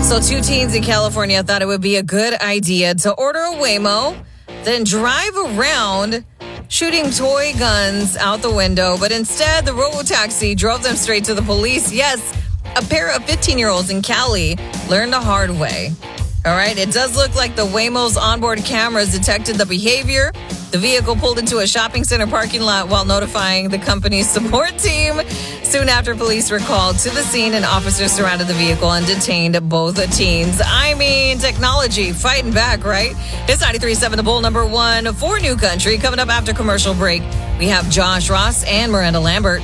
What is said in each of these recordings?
So 2 teens in California thought it would be a good idea to order a Waymo, then drive around shooting toy guns out the window. But instead, the robo-taxi drove them straight to the police. Yes, a pair of 15-year-olds in Cali learned the hard way. All right, it does look like the Waymo's onboard cameras detected the behavior. The vehicle pulled into a shopping center parking lot while notifying the company's support team. Soon after, police were called to the scene and officers surrounded the vehicle and detained both teens. I mean, technology fighting back, right? It's 93.7 The Bull, number one for New Country. Coming up after commercial break, we have Josh Ross and Miranda Lambert.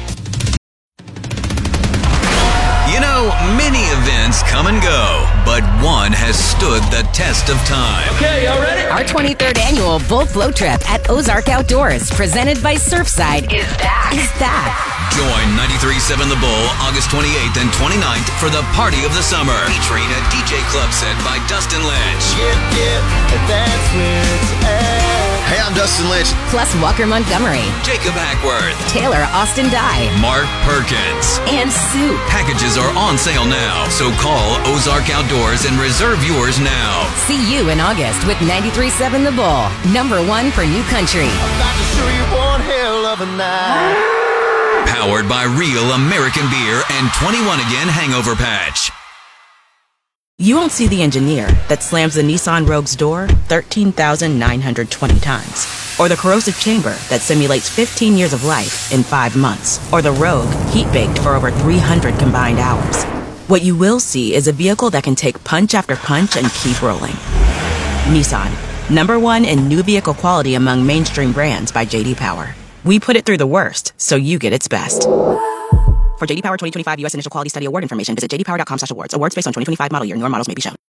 You know, many events come and go, but one has stood the test of time. Okay, y'all ready? Our 23rd annual Bull Float Trip at Ozark Outdoors, presented by Surfside, is back. Join 93.7 The Bull August 28th and 29th for the Party of the Summer, featuring a DJ club set by Dustin Lynch. That's where it's at. Hey, I'm Dustin Lynch. Plus Walker Montgomery, Jacob Hackworth, Taylor Austin Dye, Mark Perkins, and Sue. Packages are on sale now, so call Ozark Outdoors and reserve yours now. See you in August with 93.7 The Bull, number one for New Country. About to show you one hell of a night. Powered by Real American Beer and 21 Again Hangover Patch. You won't see the engineer that slams the Nissan Rogue's door 13,920 times. Or the corrosive chamber that simulates 15 years of life in 5 months. Or the Rogue heat-baked for over 300 combined hours. What you will see is a vehicle that can take punch after punch and keep rolling. Nissan, number one in new vehicle quality among mainstream brands by J.D. Power. We put it through the worst, so you get its best. For J.D. Power 2025 U.S. Initial Quality Study Award information, visit jdpower.com/awards. Awards based on 2025 model year. Newer models may be shown.